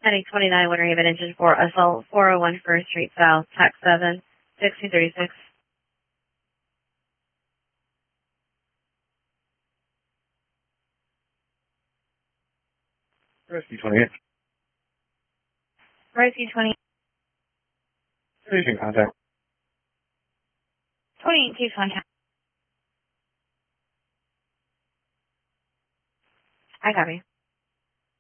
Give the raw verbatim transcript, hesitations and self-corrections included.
Heading twenty-nine, Winter Haven, engine four, assault four oh one First Street South, tax seven, sixteen thirty-six. Rescue twenty-eight. Rescue twenty. Station contact. twenty-eight, two contact. I copy.